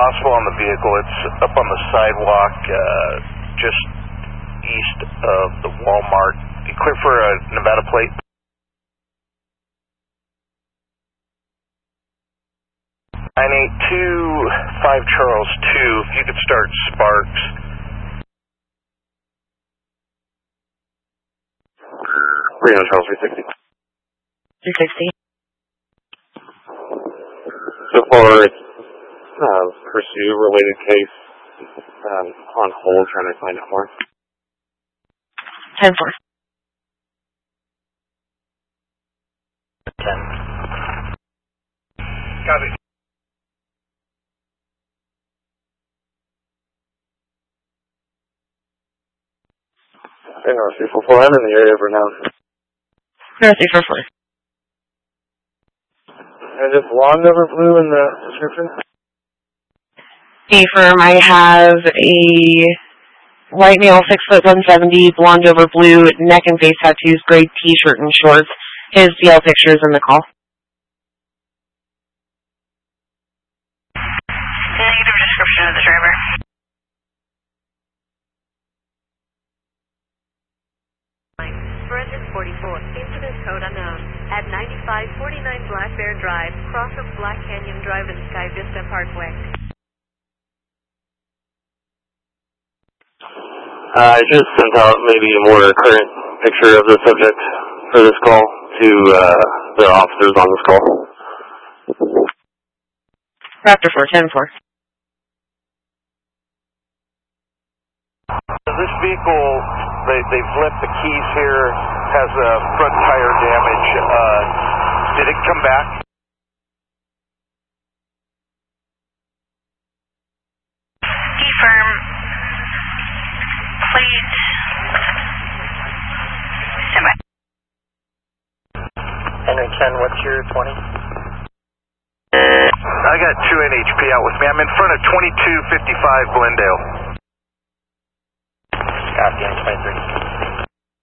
possible on the vehicle. It's up on the sidewalk, just east of the Walmart. You clear for a Nevada plate? Nine 982 5 Charles 2. If you could start Sparks. Reno Charles 360. 360. So far, it's pursue related case on hold, trying to find out more. 10-4. 10. Got it. Hey, North 344, I'm in the area for now. North 344. And just long over blue in the description? A firm, I have a white male, 6'170", blonde over blue, neck and face tattoos, gray t-shirt and shorts. His DL picture is in the call. Negative description of the driver. Forensic 44, incident code unknown, at 9549 Black Bear Drive, cross of Black Canyon Drive and Sky Vista Parkway. I just sent out maybe a more current picture of the subject for this call to the officers on this call. Raptor 4, 10-4. This vehicle, they've left the keys here, has a front tire damage. Did it come back? Confirm. Plate. Stand by. Henry 10, what's your 20? I got 2 NHP out with me. I'm in front of 2255 Glendale. Copy, 23.